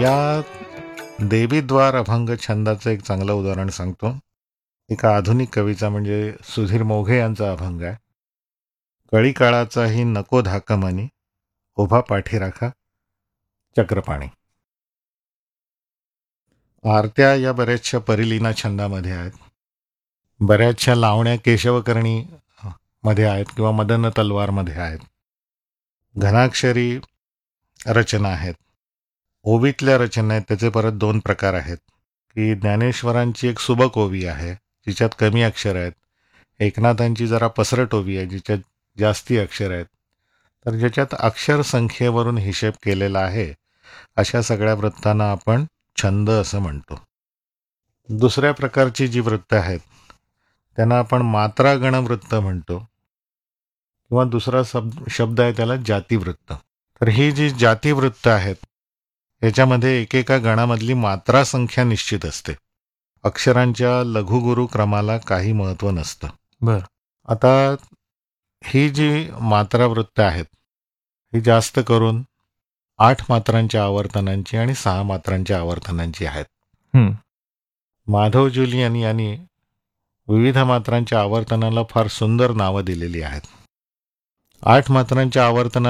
या देवीद्वार अभंग छंदाचं एक चांगलं उदाहरण सांगतो. एका आधुनिक कवीचा म्हणजे सुधीर मोघे यांचा अभंग आहे. कळी काळाचाही नको धाकमनी, उभा पाठी राखा चक्रपाणी. आरत्या या बऱ्याचशा परिलीना छंदामध्ये आहेत. बऱ्याचशा लावण्या केशवकर्णी मध्ये आहेत किंवा मदन तलवारमध्ये आहेत. घनाक्षरी रचना आहेत. ओवीतल्या रचना आहेत. त्याचे परत 2 प्रकार आहेत की ज्ञानेश्वरांची एक सुबक ओवी आहे जिच्यात कमी अक्षर आहेत. एकनाथांची जरा पसरट ओवी आहे जिच्यात जास्ती अक्षर आहेत. तर ज्याच्यात अक्षर संख्येवरून हिशेब केलेला आहे अशा सगळ्या वृत्तांना आपण छंद असं म्हणतो. दुसऱ्या प्रकारची जी वृत्त आहेत त्यांना आपण मात्रागण वृत्त म्हणतो किंवा दुसरा शब्द आहे त्याला जातिवृत्त. तर ही जी जातिवृत्त आहेत याच्यामध्ये एकेका गणामधली मात्रा संख्या निश्चित असते. अक्षरांच्या लघुगुरु क्रमाला काही महत्त्व नसतं. बर. आता ही जी मात्रावृत्त आहेत ही जास्त करून 8 मात्रांच्या आवर्तनांची आणि 6 मात्रांच्या आवर्तनांची आहेत. माधव जुलियन यांनी विविध मात्रांच्या आवर्तनाला फार सुंदर नावं दिलेली आहेत. 8 मात्रांच्या आवर्तनाला